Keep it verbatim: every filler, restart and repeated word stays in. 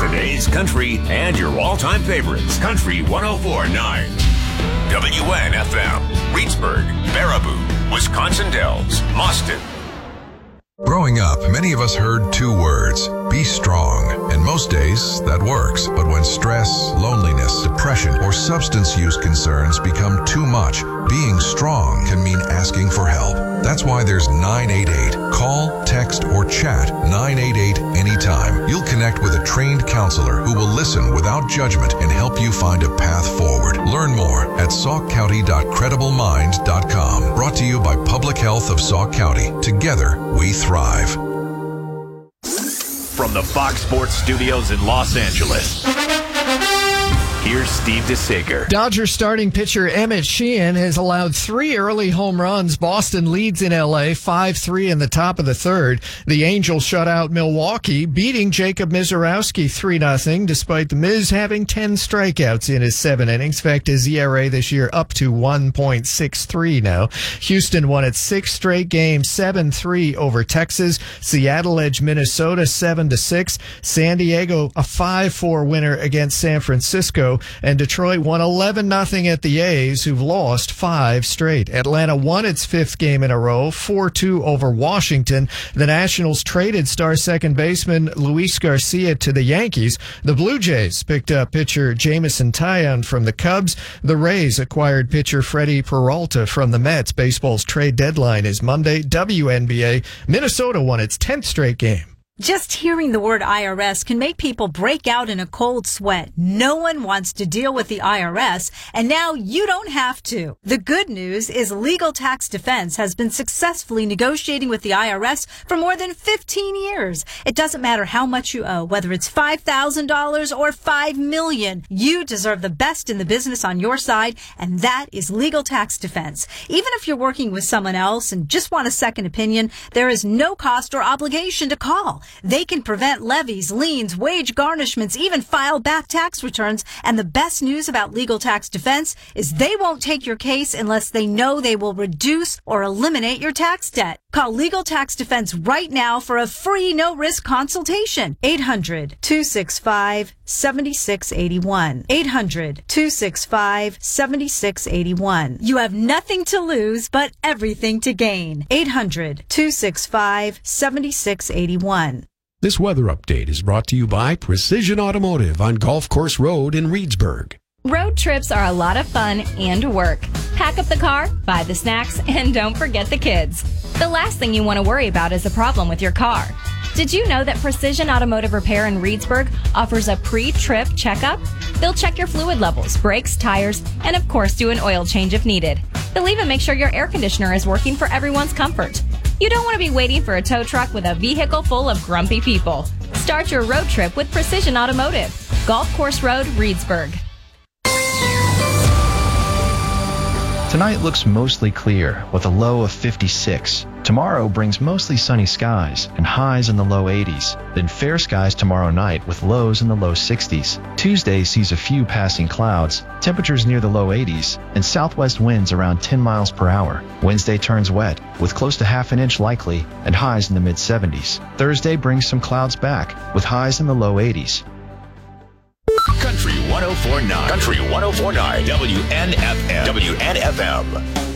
Today's country and your all-time favorites. Country one oh four point nine. W N F M. Reedsburg, Baraboo, Wisconsin Dells, Mauston. Growing up, many of us heard two words, be strong, and most days that works. But when stress, loneliness, depression, or substance use concerns become too much, being strong can mean asking for help. That's why there's nine eight eight. Call, text, or chat nine eight eight anytime. You'll connect with a trained counselor who will listen without judgment and help you find a path forward. Learn more at sauk county dot credible mind dot com. Brought to you by Public Health of Sauk County. Together, we thrive. From the Fox Sports Studios in Los Angeles, here's Steve DeSager. Dodgers starting pitcher Emmett Sheehan has allowed three early home runs. Boston leads in L A five three in the top of the third. The Angels shut out Milwaukee, beating Jacob Misiorowski three nothing, despite the Miz having ten strikeouts in his seven innings. In fact, his E R A this year up to one point six three now. Houston won its sixth straight game, seven three over Texas. Seattle edged Minnesota seven to six. San Diego, a five four winner against San Francisco. And Detroit won eleven nothing at the A's, who've lost five straight. Atlanta won its fifth game in a row, four two over Washington. The Nationals traded star second baseman Luis Garcia to the Yankees. The Blue Jays picked up pitcher Jameson Taillon from the Cubs. The Rays acquired pitcher Freddie Peralta from the Mets. Baseball's trade deadline is Monday. W N B A, Minnesota won its tenth straight game. Just hearing the word I R S can make people break out in a cold sweat. No one wants to deal with the I R S, and now you don't have to. The good news is Legal Tax Defense has been successfully negotiating with the I R S for more than fifteen years. It doesn't matter how much you owe, whether it's five thousand dollars or five million dollars. You deserve the best in the business on your side, and that is Legal Tax Defense. Even if you're working with someone else and just want a second opinion, there is no cost or obligation to call. They can prevent levies, liens, wage garnishments, even file back tax returns. And the best news about Legal Tax Defense is they won't take your case unless they know they will reduce or eliminate your tax debt. Call Legal Tax Defense right now for a free no-risk consultation. eight hundred, two six five, seven six eight one. eight hundred, two six five, seven six eight one. You have nothing to lose, but everything to gain. eight hundred, two six five, seven six eight one. This weather update is brought to you by Precision Automotive on Golf Course Road in Reedsburg. Road trips are a lot of fun and work. Pack up the car, buy the snacks, and don't forget the kids. The last thing you want to worry about is a problem with your car. Did you know that Precision Automotive Repair in Reedsburg offers a pre-trip checkup? They'll check your fluid levels, brakes, tires, and of course do an oil change if needed. They'll even make sure your air conditioner is working for everyone's comfort. You don't want to be waiting for a tow truck with a vehicle full of grumpy people. Start your road trip with Precision Automotive. Golf Course Road, Reedsburg. Tonight looks mostly clear with a low of fifty-six. Tomorrow brings mostly sunny skies and highs in the low eighties. Then fair skies tomorrow night with lows in the low sixties. Tuesday sees a few passing clouds, temperatures near the low eighties, and southwest winds around ten miles per hour. Wednesday turns wet with close to half an inch likely and highs in the mid seventies. Thursday brings some clouds back with highs in the low eighties. Country one oh four point nine. Country one oh four point nine. W N F M. W N F M.